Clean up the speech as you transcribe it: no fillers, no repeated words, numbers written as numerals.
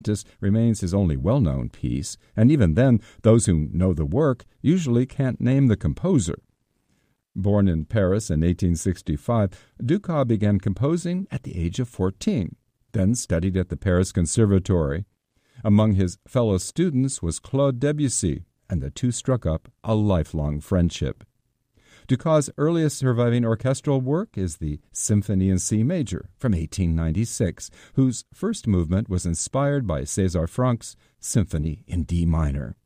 Atlantis remains his only well-known piece, and even then, those who know the work usually can't name the composer. Born in Paris in 1865, Dukas began composing at the age of 14, then studied at the Paris Conservatory. Among his fellow students was Claude Debussy, and the two struck up a lifelong friendship. Dukas' earliest surviving orchestral work is the Symphony in C major from 1896, whose first movement was inspired by César Franck's Symphony in D minor.